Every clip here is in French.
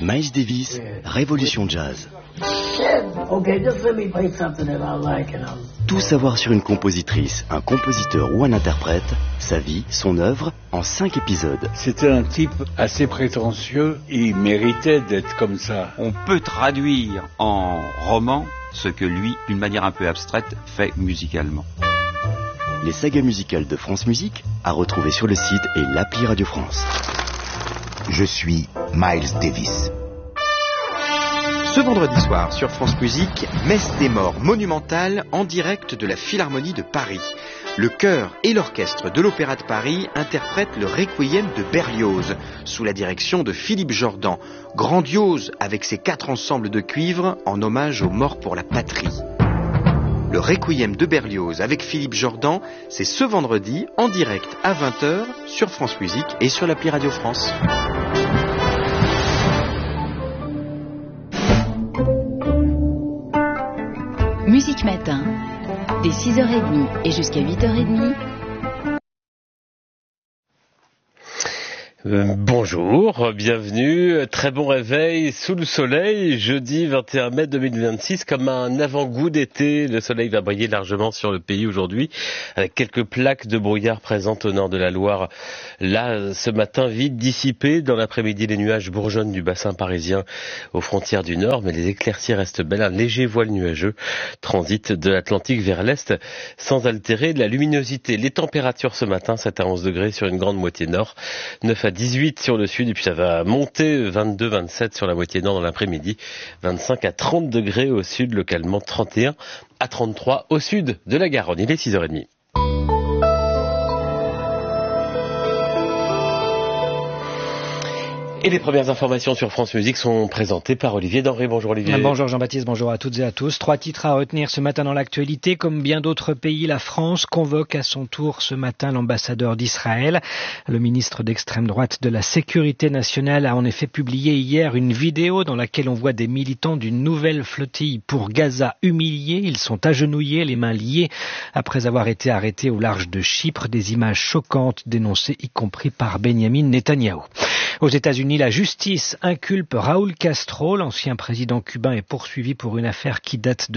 Miles Davis, Révolution Jazz. Tout savoir sur une compositrice, un compositeur ou un interprète, sa vie, son œuvre, en 5 épisodes. C'était un type assez prétentieux, il méritait d'être comme ça. On peut traduire en roman ce que lui, d'une manière un peu abstraite, fait musicalement. Les sagas musicales de France Musique, à retrouver sur le site et l'appli Radio France. Je suis Miles Davis. Ce vendredi soir sur France Musique, Messe des Morts monumentale en direct de la Philharmonie de Paris. Le chœur et l'orchestre de l'Opéra de Paris interprètent le Requiem de Berlioz sous la direction de Philippe Jordan, grandiose avec ses 4 ensembles de cuivre en hommage aux morts pour la patrie. Le Requiem de Berlioz avec Philippe Jordan, c'est ce vendredi en direct à 20h sur France Musique et sur l'appli Radio France. Musique Matin, dès 6h30 et jusqu'à 8h30. Bonjour, bienvenue, très bon réveil sous le soleil, jeudi 21 mai 2026, comme un avant-goût d'été. Le soleil va briller largement sur le pays aujourd'hui, avec quelques plaques de brouillard présentes au nord de la Loire. Là, ce matin, vite dissipé. Dans l'après-midi, les nuages bourgeonnent du bassin parisien aux frontières du nord, mais les éclaircies restent belles. Un léger voile nuageux transite de l'Atlantique vers l'est, sans altérer la luminosité. Les températures ce matin, 7 à 11 degrés sur une grande moitié nord, 9 à 18 sur le sud, et puis ça va monter 22-27 sur la moitié nord dans l'après-midi, 25 à 30 degrés au sud, localement 31 à 33 au sud de la Garonne. Il est 6h30. Et les premières informations sur France Musique sont présentées par Olivier Denré. Bonjour Olivier. Bonjour Jean-Baptiste, bonjour à toutes et à tous. 3 titres à retenir ce matin dans l'actualité. Comme bien d'autres pays, la France convoque à son tour ce matin l'ambassadeur d'Israël. Le ministre d'extrême droite de la Sécurité nationale a en effet publié hier une vidéo dans laquelle on voit des militants d'une nouvelle flottille pour Gaza humiliés. Ils sont agenouillés, les mains liées, après avoir été arrêtés au large de Chypre. Des images choquantes dénoncées y compris par Benyamin Netanyahou. Aux États-Unis, la justice inculpe Raúl Castro, l'ancien président cubain, est poursuivi pour une affaire qui date de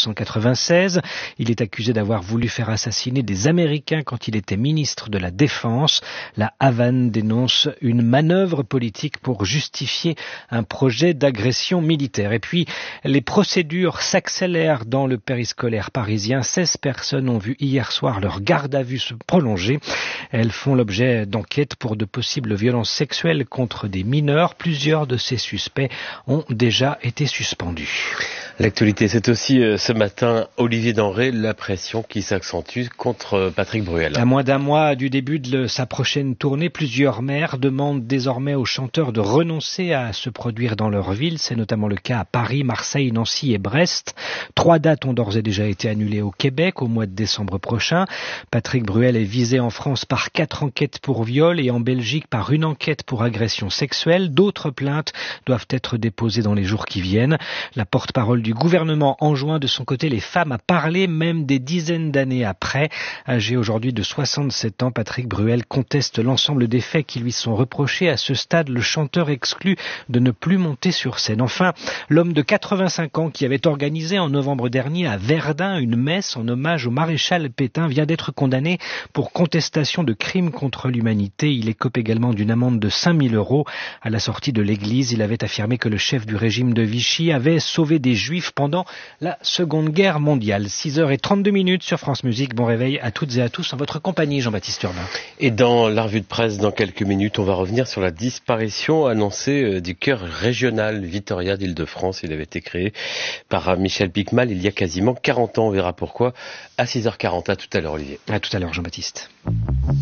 1996. Il est accusé d'avoir voulu faire assassiner des Américains quand il était ministre de la Défense. La Havane dénonce une manœuvre politique pour justifier un projet d'agression militaire. Et puis, les procédures s'accélèrent dans le périscolaire parisien. 16 personnes ont vu hier soir leur garde à vue se prolonger. Elles font l'objet d'enquêtes pour de possibles violences sexuelles contre des mineurs. Plusieurs de ces suspects ont déjà été suspendus. L'actualité, c'est aussi ce matin, Olivier Denré, la pression qui s'accentue contre Patrick Bruel. À moins d'un mois du début de sa prochaine tournée, plusieurs maires demandent désormais aux chanteurs de renoncer à se produire dans leur ville. C'est notamment le cas à Paris, Marseille, Nancy et Brest. 3 dates ont d'ores et déjà été annulées au Québec au mois de décembre prochain. Patrick Bruel est visé en France par 4 enquêtes pour viol et en Belgique par une enquête pour agression sexuelle. D'autres plaintes doivent être déposées dans les jours qui viennent. La porte-parole du gouvernement enjoint de son côté les femmes à parler, même des dizaines d'années après. Âgé aujourd'hui de 67 ans, Patrick Bruel conteste l'ensemble des faits qui lui sont reprochés. À ce stade, le chanteur exclut de ne plus monter sur scène. Enfin, l'homme de 85 ans qui avait organisé en novembre dernier à Verdun une messe en hommage au maréchal Pétain vient d'être condamné pour contestation de crimes contre l'humanité. Il écope également d'une amende de 5 000 €. À la sortie de l'église, il avait affirmé que le chef du régime de Vichy avait sauvé des Juifs pendant la Seconde Guerre mondiale. 6h32 sur France Musique. Bon réveil à toutes et à tous en votre compagnie, Jean-Baptiste Urbain. Et dans la revue de presse, dans quelques minutes, on va revenir sur la disparition annoncée du chœur régional Vitoria d'Île-de-France. Il avait été créé par Michel Picmal il y a quasiment 40 ans. On verra pourquoi à 6h40. À tout à l'heure, Olivier. À tout à l'heure, Jean-Baptiste.